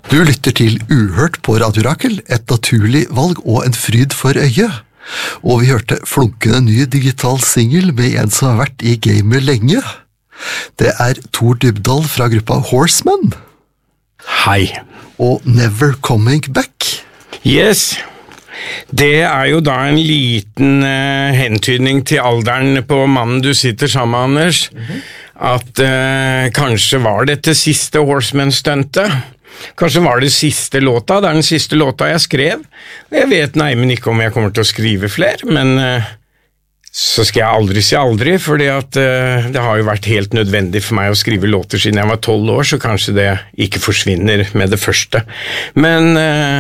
Du lytter til Uhørt på Radio Rakel, et naturlig valg og en fryd for øyet. Og vi hørte flunkende ny digital single med en som har vært i gamet lenge. Det er Tor Dybdahl fra gruppa Horsemen. Hei. Og Never Coming Back. Yes. Det er jo da en liten hentydning til alderen på mannen du sitter sammen med, Anders. At kanskje var dette siste Horsemen-stuntet. Kanskje var det siste låta, det er den siste låta jeg skrev. Jeg vet neimen ikke om jeg kommer til å skrive flere, men så skal jeg aldri si aldri, fordi at det har jo vært helt nødvendig for meg å skrive låter siden jeg var 12 år, så kanskje det ikke forsvinner med det første. Men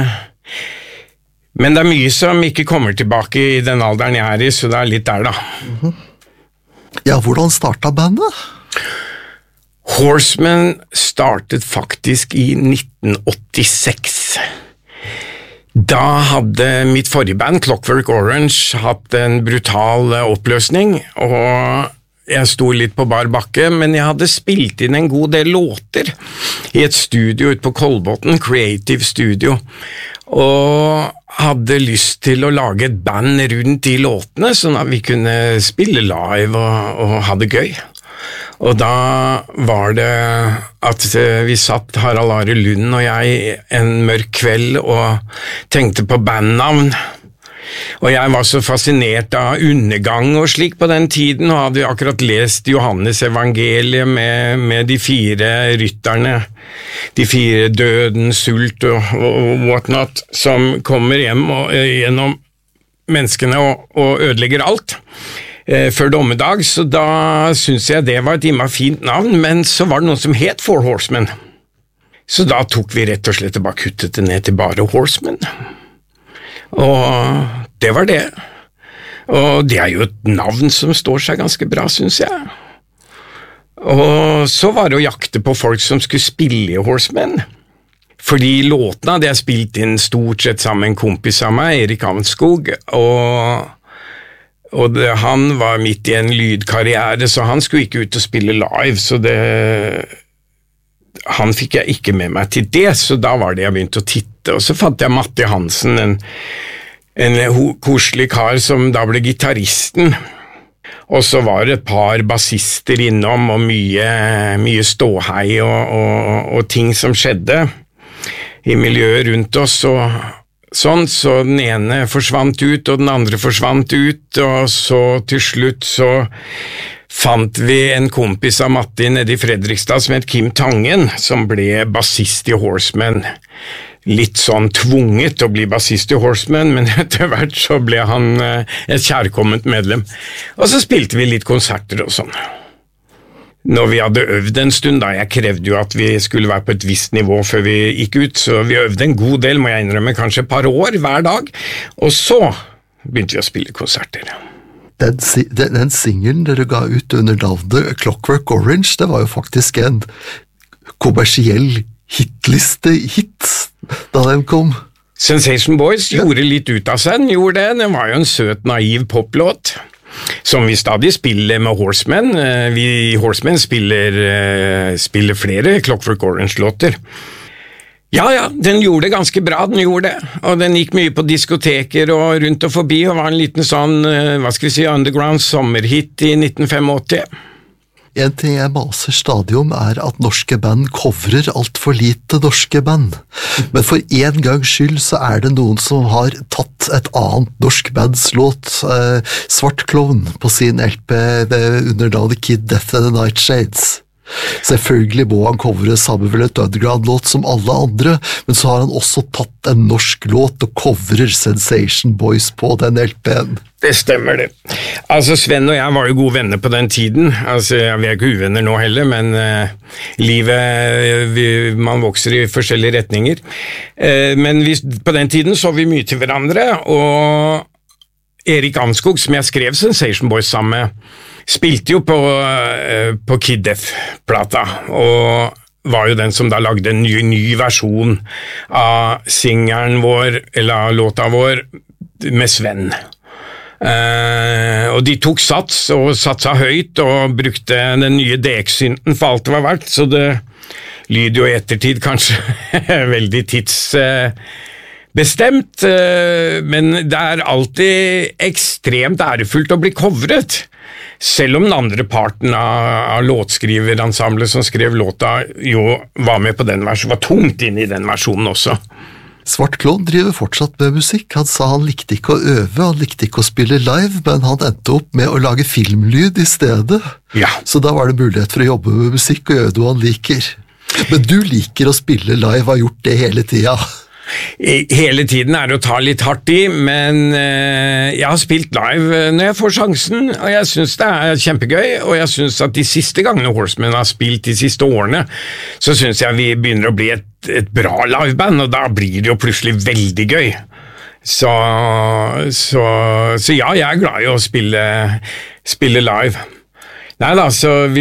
det er mye som ikke kommer tilbake i den alderen jeg er i, så det er litt der da. Ja, hvordan startet bandet? Horsemen startet faktisk i 1986. Da hadde mitt forrige band, Clockwork Orange, hatt en brutal oppløsning, og jeg sto litt på bar bakke, men jeg hadde spilt inn en god del låter i et studio ute på Kolbotn, Creative Studio, og hadde lyst til å lage et band rundt de låtene, sånn at vi kunne spille live og ha det gøy. Og da var det at vi satt, Harald Are Lund og jeg, en mørk kveld og tenkte på bandnavn. Og jeg var så fascinert av undergang og slik på den tiden, og hadde akkurat lest Johannes evangeliet med de 4 rytterne, de 4 døden, sult og whatnot, som kommer hjem gjennom menneskene og ødelegger alt. Før dommedag, så da synes jeg det var et imma fint navn, men så var det noe som het Four Horsemen. Så da tok vi rett og slett bare kuttet det ned til bare Horsemen. Og det var det. Og det er jo et navn som står seg ganske bra, synes jeg. Og så var det å jakte på folk som skulle spille i Horsemen. Fordi låtene hadde jeg spilt inn stort sett sammen med en kompis av meg, Erik Avnskog, og han var midt i en lydkarriere, så han skulle ikke ut og spille live, så han fikk jeg ikke med meg til det, så da var det jeg begynte å titte, og så fant jeg Matti Hansen, en koselig kar som da ble gitarristen, og så var det et par bassister innom, og mye ståhei og ting som skjedde i miljøet rundt oss, og sånn, så den ene forsvant ut, og den andre forsvant ut, og så til slutt så fant vi en kompis av Matti nede i Fredrikstad som het Kim Tangen, som ble bassist i Horsemen. Litt sånn tvunget å bli bassist i Horsemen, men etter hvert så ble han et kjærkomment medlem. Og så spilte vi litt konserter og sånn. Når vi hadde øvd en stund, da, jeg krevde jo at vi skulle være på et visst nivå før vi gikk ut, så vi øvde en god del, må jeg innrømme, kanskje et par år hver dag, og så begynte vi å spille konserter. Den singlen dere ga ut under navnet Clockwork Orange, det var jo faktisk en kommersiell hitliste-hit da den kom. Sensation Boys gjorde litt ut av seg, den gjorde det, den var jo en søt, naiv poplåt. Som vi stadig spiller med Horsemen. Vi i Horsemen spiller flere Clockwork Orange-låter. Ja, den gjorde det ganske bra, den gjorde det. Og den gikk mye på diskoteker og rundt og forbi, og var en liten sånn, underground sommerhit i 1985. En ting jeg maser stadig om er at norske band coverer alt for lite norske band. Men for en gangs skyld så er det noen som har tatt et annet norsk bands låt, Svart Klovn, på sin LP under navnet Kid Death and the Nightshades. Selvfølgelig må han covere samme vel et underground-låt som alle andre, men så har han også tatt en norsk låt og coverer Sensation Boys på den LP-en. Det stemmer det. Altså, Sven og jeg var jo gode venner på den tiden. Altså, vi er ikke uvenner nå heller, men livet, man vokser i forskjellige retninger. Men på den tiden så vi mye til hverandre, og Erik Avnskog, som jeg skrev Sensation Boys sammen med, spilte jo på Kid Death-plata, og var jo den som da lagde en ny versjon av singeren vår, eller låta vår, med Sven. Og de tok sats og satsa høyt og brukte den nye DX-synten for alt det var verdt, så det lyd jo i ettertid kanskje veldig tidsbestemt, men det alltid ekstremt ærefullt å bli covret. Selv om den andre parten av låtskriverensemblet som skrev låta jo var med på den versjonen, var tungt inn i den versjonen også. Svart Klovn driver fortsatt med musikk. Han sa han likte ikke å øve, han likte ikke å spille live, men han endte opp med å lage filmlyd i stedet. Ja. Så da var det mulighet for å jobbe med musikk og gjøre det han liker. Men du liker å spille live, har gjort det hele tida. Hele tiden det å ta litt hardt i, men jeg har spilt live når jeg får sjansen, og jeg synes det kjempegøy, og jeg synes at de siste gangene Horsemen har spilt de siste årene, så synes jeg vi begynner å bli et bra liveband, og da blir det jo plutselig veldig gøy. Så ja, jeg glad i å spille live. Nei da, så vi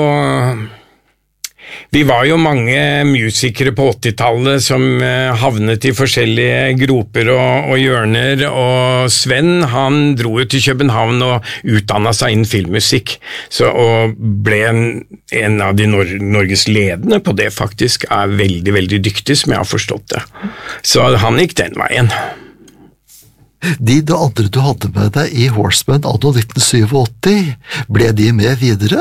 var jo mange musikere på 80-tallet som havnet i forskjellige groper og hjørner, og Sven han dro jo til København og utdannet seg innen filmmusikk, og ble en av de Norges ledende på det faktisk, veldig, veldig dyktig som jeg har forstått det. Så han gikk den veien. De andre du hadde med deg i Horsemen anno 1987, ble de med videre?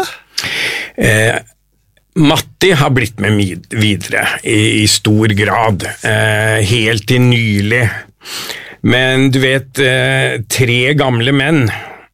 Matti har blitt med videre i stor grad, helt til nylig. Men du vet, 3 gamle menn,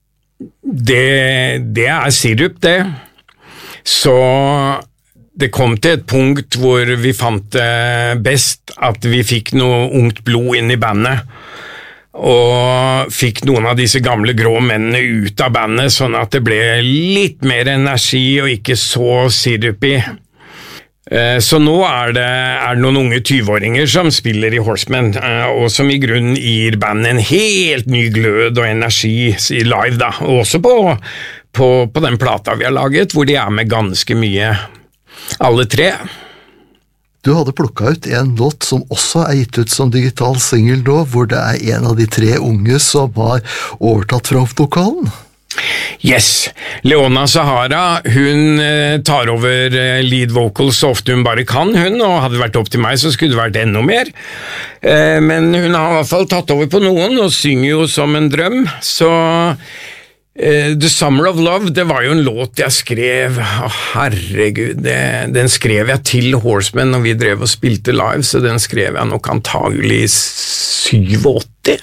det sirup det. Så det kom til et punkt hvor vi fant det best at vi fikk noe ungt blod inn i bandet, og fikk noen av disse gamle grå mennene ut av bandet, sånn at det ble litt mer energi og ikke så sirupy. Så nå det noen unge 20-åringer som spiller i Horsemen, og som i grunnen gir bandet en helt ny glød og energi i live, da. Og også på den plata vi har laget, hvor de med ganske mye, alle 3. Du hadde plukket ut en låt som også gitt ut som digital single nå, hvor det en av de 3 unge som har overtatt frontvokalen. Yes, Leona Sahara, hun tar over lead vocals så ofte hun bare kan, og hadde det vært opp til meg så skulle det vært enda mer. Men hun har i hvert fall tatt over på noen, og synger jo som en drøm, så The Summer of Love, det var jo en låt jeg skrev, herregud, den skrev jeg til Horsemen når vi drev og spilte live, så den skrev jeg nok antagelig 87.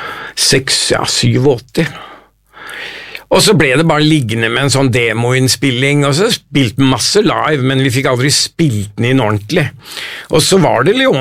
Og så ble det bare liggende med en sånn demoinnspilling, og så spilte masse live, men vi fikk aldri spilt den inn ordentlig. Og så var det Leon